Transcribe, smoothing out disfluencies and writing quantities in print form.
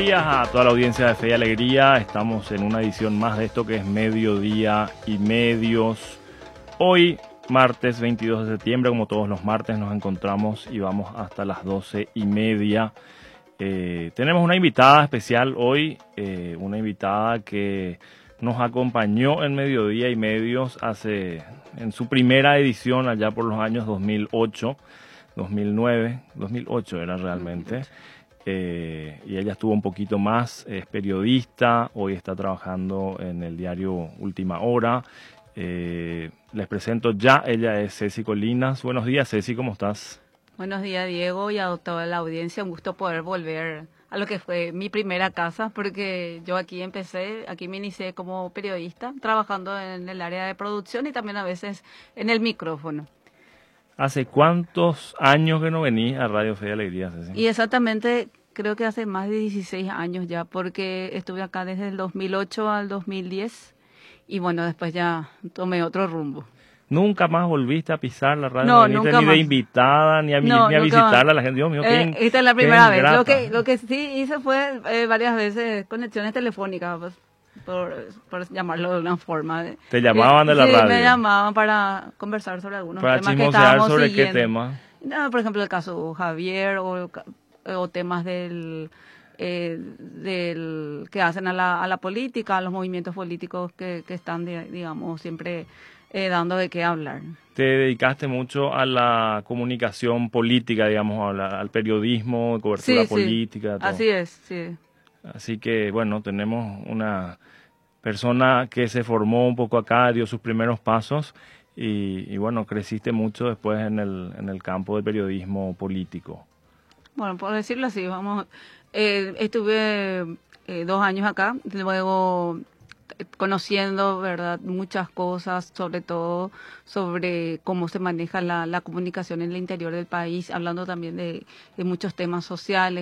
días a toda la audiencia de Fe y Alegría. Estamos en una edición más de esto que es Mediodía y Medios. Hoy, martes 22 de septiembre, como todos los martes, nos encontramos y vamos hasta las 12:30. Tenemos una invitada especial hoy, una invitada que nos acompañó en Mediodía y Medios en su primera edición allá por los años 2008, 2009, 2008 era realmente. Y ella estuvo un poquito más, es periodista, hoy está trabajando en el diario Última Hora. Les presento ya, ella es Ceci Colinas. Buenos días, Ceci, ¿cómo estás? Buenos días, Diego, y a toda la audiencia. Un gusto poder volver a lo que fue mi primera casa, porque yo aquí me inicié como periodista, trabajando en el área de producción y también a veces en el micrófono. ¿Hace cuántos años que no venís a Radio Fe y Alegría, Ceci? Y exactamente, creo que hace más de 16 años ya, porque estuve acá desde el 2008 al 2010 y bueno, después ya tomé otro rumbo. ¿Nunca más volviste a pisar la radio? No, ¿Viniste nunca ni más. de invitada, ni a visitarla a la gente? Dios mío, esta es la primera vez. ingrata. Lo que sí hice fue varias veces conexiones telefónicas, pues, por llamarlo de una forma. ¿Te llamaban de la radio? Sí, me llamaban para conversar sobre algunos ¿Para temas que chismosear estábamos sobre siguiendo. qué tema? No, por ejemplo, el caso Javier o temas del que hacen a la política, a los movimientos políticos que están, digamos, siempre dando de qué hablar. Te dedicaste mucho a la comunicación política, digamos, al periodismo, cobertura política. Todo. Así es, sí. Así que, bueno, tenemos una persona que se formó un poco acá, dio sus primeros pasos y bueno, creciste mucho después en el campo del periodismo político. Bueno, por decirlo así, estuve 2 años acá, luego conociendo, ¿verdad?, muchas cosas, sobre todo sobre cómo se maneja la comunicación en el interior del país, hablando también de muchos temas sociales.